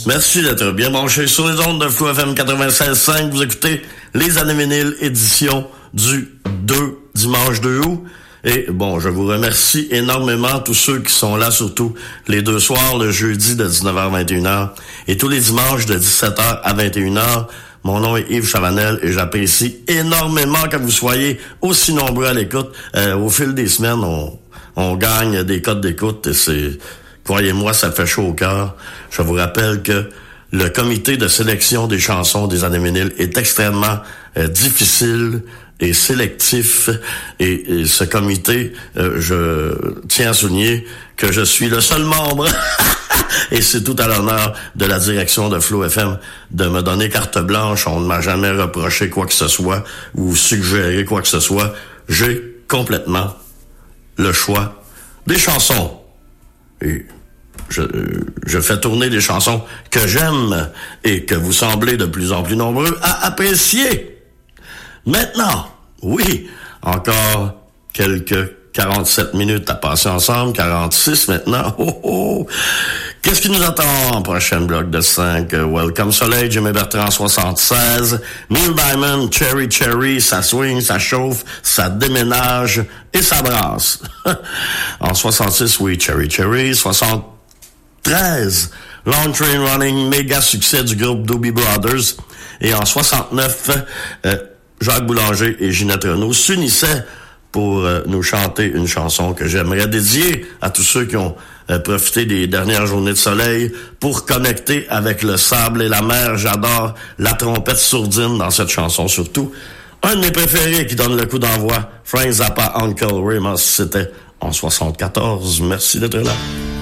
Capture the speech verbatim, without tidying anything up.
Merci d'être bien branché sur les ondes de Flow F M quatre-vingt-seize cinq. Vous écoutez les Années vinyles, édition du deux, dimanche deux août. Et bon, je vous remercie énormément, tous ceux qui sont là, surtout les deux soirs, le jeudi de dix-neuf heures à vingt et une heures et tous les dimanches de dix-sept heures à vingt et une heures. Mon nom est Yves Chavanel et j'apprécie énormément que vous soyez aussi nombreux à l'écoute. Euh, au fil des semaines, on, on gagne des codes d'écoute et c'est, croyez-moi, ça fait chaud au cœur. Je vous rappelle que le comité de sélection des chansons des Années vinyles est extrêmement euh, difficile et sélectif. Et, et ce comité, euh, je tiens à souligner que je suis le seul membre et c'est tout à l'honneur de la direction de Flow F M de me donner carte blanche. On ne m'a jamais reproché quoi que ce soit ou suggéré quoi que ce soit. J'ai complètement le choix des chansons. Et je, je fais tourner des chansons que j'aime et que vous semblez de plus en plus nombreux à apprécier. Maintenant, oui, encore quelques quarante-sept minutes à passer ensemble, quarante-six maintenant. Oh, oh. Qu'est-ce qui nous attend en prochain bloc de cinq? Welcome Soleil, Jimmy Bertrand soixante-seize, Neil Diamond, Cherry Cherry, ça swing, ça chauffe, ça déménage et ça brasse. En soixante-six, oui, Cherry Cherry, soixante-treize, Long Train Running, méga succès du groupe Doobie Brothers. Et en soixante-neuf, euh, Jacques Boulanger et Ginette Renault s'unissaient pour euh, nous chanter une chanson que j'aimerais dédier à tous ceux qui ont euh, profité des dernières journées de soleil pour connecter avec le sable et la mer. J'adore la trompette sourdine dans cette chanson, surtout. Un de mes préférés qui donne le coup d'envoi, Frank Zappa, Uncle Remus, c'était en soixante-quatorze. Merci d'être là.